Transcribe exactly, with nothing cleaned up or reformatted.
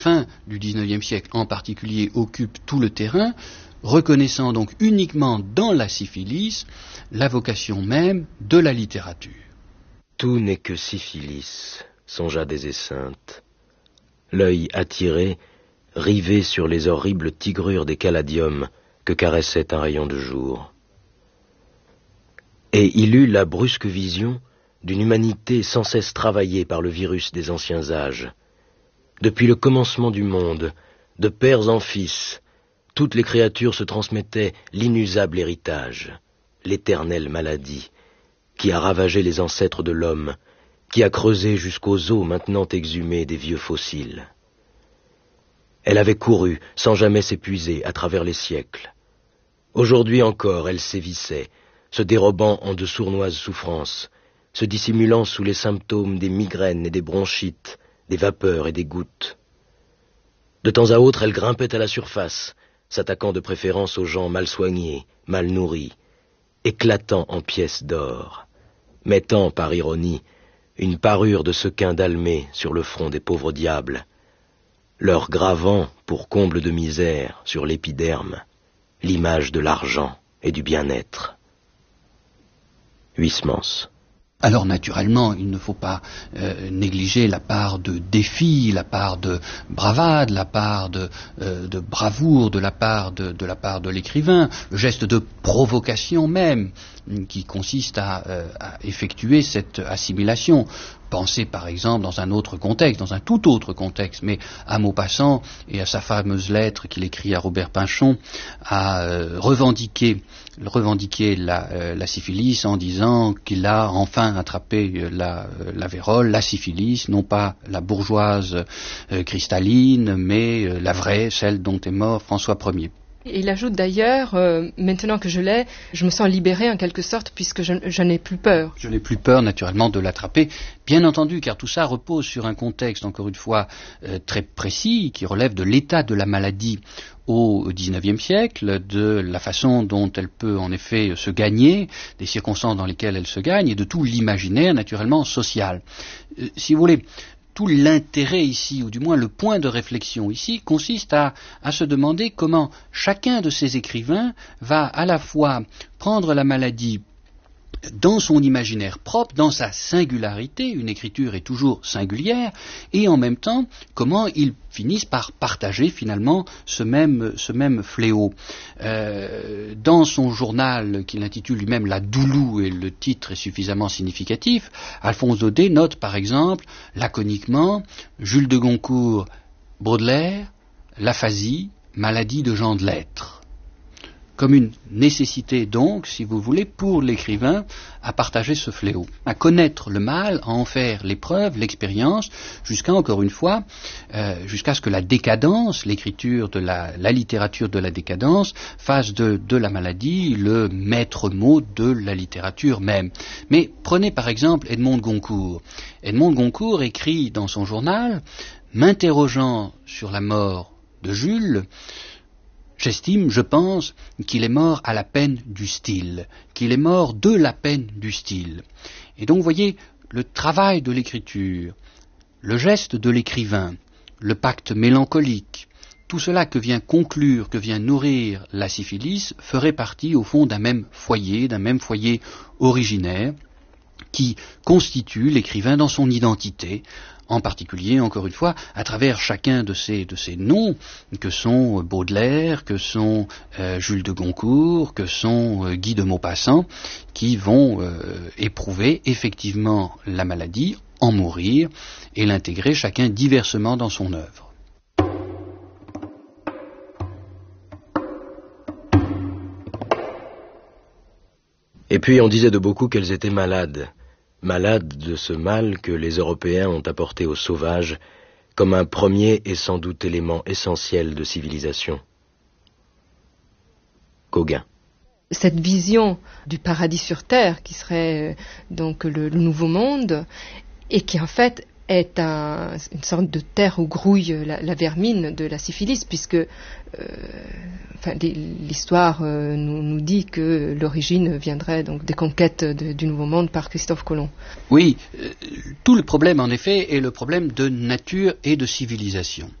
fin du dix-neuvième siècle en particulier occupe tout le terrain, reconnaissant donc uniquement dans la syphilis la vocation même de la littérature. Tout n'est que syphilis, songea des Esseintes. L'œil attiré, rivé sur les horribles tigrures des caladiums que caressait un rayon de jour. Et il eut la brusque vision d'une humanité sans cesse travaillée par le virus des anciens âges. Depuis le commencement du monde, de pères en fils, toutes les créatures se transmettaient l'inusable héritage, l'éternelle maladie, qui a ravagé les ancêtres de l'homme, qui a creusé jusqu'aux os maintenant exhumés des vieux fossiles. Elle avait couru, sans jamais s'épuiser, à travers les siècles. Aujourd'hui encore, elle sévissait, se dérobant en de sournoises souffrances, se dissimulant sous les symptômes des migraines et des bronchites, des vapeurs et des gouttes. De temps à autre, elle grimpait à la surface, s'attaquant de préférence aux gens mal soignés, mal nourris, éclatant en pièces d'or, mettant, par ironie, une parure de sequin dalmé sur le front des pauvres diables, leur gravant, pour comble de misère, sur l'épiderme, l'image de l'argent et du bien-être. Huysmans. Alors naturellement, il ne faut pas euh, négliger la part de défi, la part de bravade, la part de, euh, de bravoure de la part de, de la part de l'écrivain, le geste de provocation même, qui consiste à, euh, à effectuer cette assimilation. Pensez par exemple dans un autre contexte, dans un tout autre contexte, mais à Maupassant et à sa fameuse lettre qu'il écrit à Robert Pinchon, à euh, revendiquer, revendiquer la, euh, la syphilis en disant qu'il a enfin attrapé la, euh, la vérole, la syphilis, non pas la bourgeoise euh, cristalline, mais euh, la vraie, celle dont est mort François Ier. Il ajoute d'ailleurs, euh, maintenant que je l'ai, je me sens libéré en quelque sorte puisque je, je n'ai plus peur. Je n'ai plus peur naturellement de l'attraper, bien entendu, car tout ça repose sur un contexte, encore une fois, euh, très précis, qui relève de l'état de la maladie au dix-neuvième siècle, de la façon dont elle peut en effet se gagner, des circonstances dans lesquelles elle se gagne, et de tout l'imaginaire naturellement social. Euh, si vous voulez, tout l'intérêt ici, ou du moins le point de réflexion ici, consiste à, à se demander comment chacun de ces écrivains va à la fois prendre la maladie dans son imaginaire propre, dans sa singularité, une écriture est toujours singulière, et en même temps, comment ils finissent par partager finalement ce même, ce même fléau. Euh, dans son journal, qu'il intitule lui-même La Doulou, et le titre est suffisamment significatif, Alphonse Daudet note par exemple, laconiquement, Jules de Goncourt, Baudelaire, l'aphasie, maladie de gens de lettres. Comme une nécessité donc, si vous voulez, pour l'écrivain à partager ce fléau, à connaître le mal, à en faire l'épreuve, l'expérience, jusqu'à, encore une fois, euh, jusqu'à ce que la décadence, l'écriture de la, la littérature de la décadence, fasse de, de la maladie le maître mot de la littérature même. Mais prenez par exemple Edmond de Goncourt. Edmond de Goncourt écrit dans son journal, m'interrogeant sur la mort de Jules, j'estime, je pense, qu'il est mort à la peine du style, qu'il est mort de la peine du style. Et donc, vous voyez, le travail de l'écriture, le geste de l'écrivain, le pacte mélancolique, tout cela que vient conclure, que vient nourrir la syphilis, ferait partie, au fond, d'un même foyer, d'un même foyer originaire, qui constitue l'écrivain dans son identité, en particulier, encore une fois, à travers chacun de ces, de ces noms, que sont Baudelaire, que sont euh, Jules de Goncourt, que sont euh, Guy de Maupassant, qui vont euh, éprouver effectivement la maladie, en mourir, et l'intégrer chacun diversement dans son œuvre. Et puis on disait de beaucoup qu'elles étaient malades. Malades de ce mal que les Européens ont apporté aux sauvages comme un premier et sans doute élément essentiel de civilisation. Gauguin. Cette vision du paradis sur terre, qui serait donc le, le nouveau monde, et qui en fait est un, une sorte de terre où grouille la, la vermine de la syphilis, puisque euh, enfin, l'histoire euh, nous, nous dit que l'origine viendrait donc des conquêtes de, du Nouveau Monde par Christophe Colomb. Oui, euh, tout le problème en effet est le problème de nature et de civilisation.